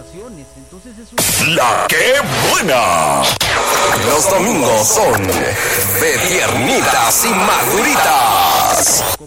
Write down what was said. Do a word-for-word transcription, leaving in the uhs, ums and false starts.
relaciones. Entonces es un... La que buena. Los domingos son de tiernitas y maduritas.